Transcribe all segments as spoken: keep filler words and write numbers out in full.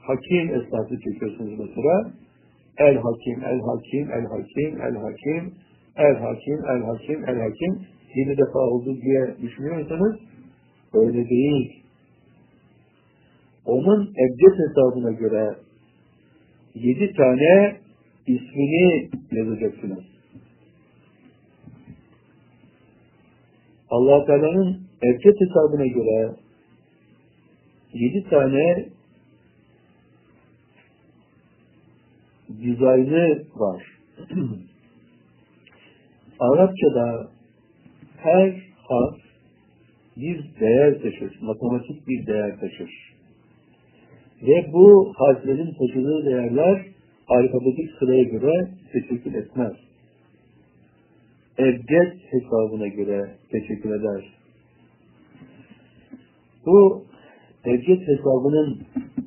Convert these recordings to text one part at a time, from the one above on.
hakim esnafı çekiyorsunuz mesela. El hakim, el hakim, el hakim, el hakim, el hakim, el hakim, el hakim. Yedi defa oldu diye düşünüyorsanız öyle değil. Onun ebced hesabına göre yedi tane ismini yazacaksınız. Allah Teala'nın ebced hesabına göre yedi tane dizaynı var. Arapçada her harf bir değer taşır, matematik bir değer taşır. Ve bu harflerin taşıdığı değerler alfabetik sıraya göre teşekkül etmez. Ebced hesabına göre teşekkül eder. Bu ebced hesabının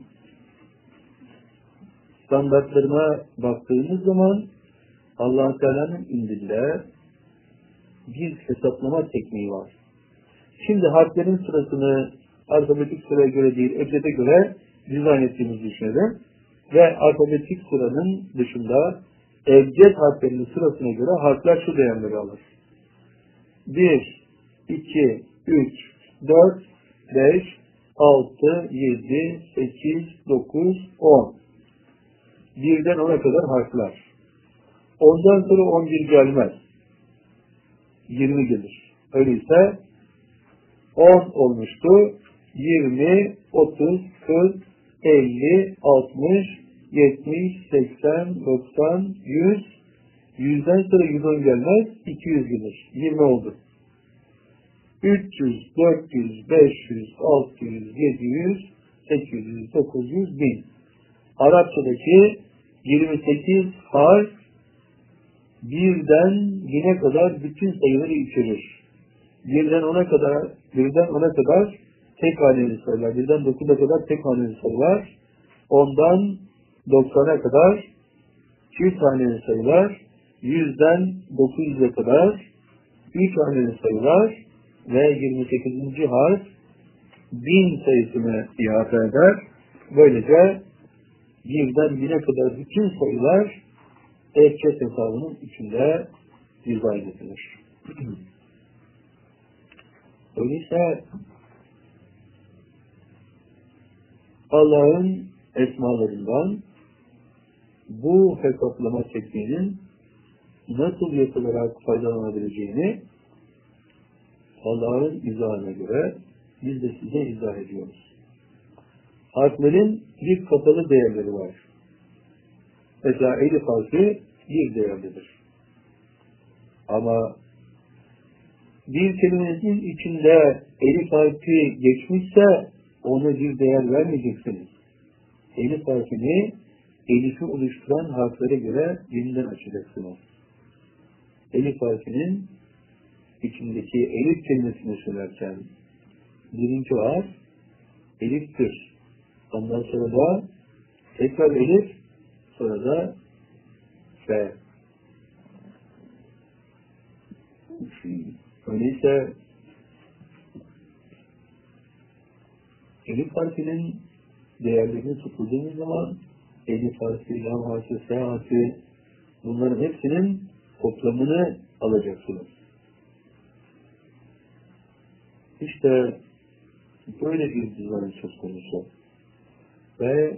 standartlarına baktığımız zaman Allah-u Teala'nın indinde bir hesaplama tekniği var. Şimdi harflerin sırasını alfabetik sıraya göre değil, ebcede göre dizayn ettiğimizi düşünelim. Ve alfabetik sıranın dışında ebced harflerinin sırasına göre harfler şu değerleri alır. bir, iki, üç, dört, beş, altı, yedi, sekiz, dokuz, on. birden ona kadar harfler. ondan sonra on bir gelmez. yirmi gelir. Öyleyse on olmuştu. yirmi, otuz, kırk, elli, altmış, yetmiş, seksen, doksan, yüz. yüzden sonra yüz on gelmez. iki yüz gelir. yirmi oldu. üç yüz, dört yüz, beş yüz, altı yüz, yedi yüz, sekiz yüz, dokuz yüz, bin. Arapçadaki yirmi sekiz harf birden bine kadar bütün sayıları içerir. Birden ona kadar, birden ona kadar tek haneli sayılar, birden dokuza kadar tek haneli sayılar, ondan doksana kadar çift haneli sayılar, yüzden dokuz yüze kadar üç haneli sayılar ve yirmi sekizinci harf bin sayısını ihata eder. Böylece birden bine kadar bütün sayılar ebced hesabının içinde dizayn edilir. Öyleyse Allah'ın esmalarından bu hesaplama tekniğinin nasıl yapılarak faydalanabileceğini Allah'ın izahına göre biz de size izah ediyoruz. Harflerin bir kapalı değerleri var. Mesela elif harfi bir değerlidir. Ama bir kelimenin içinde elif harfi geçmişse ona bir değer vermeyeceksiniz. Elif harfini elifi oluşturan harflere göre yeniden açacaksınız. Elif harfinin içindeki elif kelimesini söylerken birinci harf eliftir. Ondan sonra da tekrar elif, sonra da F. Öyleyse elif harfinin değerlerini tutulduğumuz zaman elif harfi, lam harfi, F harfi, bunların hepsinin toplamını alacaksınız. İşte böyle bir dizayn söz konusu. Ve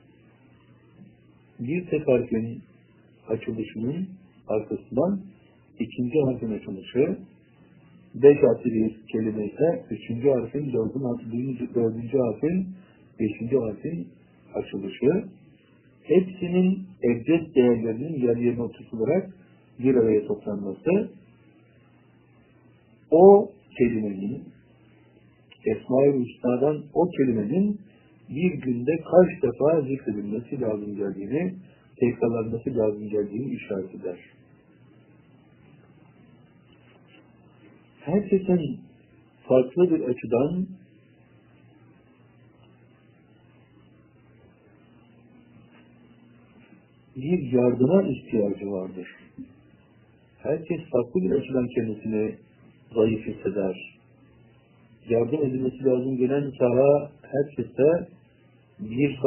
bir tek harfin açılışının arkasından ikinci harfin açılışı, beş harfli bir kelime ise üçüncü harfin, dördüncü, dördüncü harfin, beşinci harfin açılışı, hepsinin ebced değerlerinin yer yerine oturtularak bir araya toplanması, o kelimenin, Esma-i Hüsna'dan o kelimenin bir günde kaç defa zikredilmesi lazım geldiğini, tekrarlanması lazım geldiğini işaret eder. Herkesin farklı bir açıdan bir yardıma ihtiyacı vardır. Herkes farklı bir açıdan kendisini zayıf hisseder. Yardım edilmesi lazım gelen saha herkese bir